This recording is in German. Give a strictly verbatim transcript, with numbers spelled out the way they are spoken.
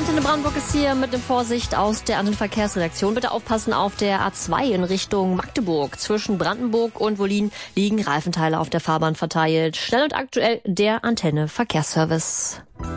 Antenne Brandenburg ist hier mit dem Vorsicht aus der Antenne Verkehrsredaktion. Bitte aufpassen auf der A zwei in Richtung Magdeburg. Zwischen Brandenburg und Wollin liegen Reifenteile auf der Fahrbahn verteilt. Schnell und aktuell der Antenne Verkehrsservice.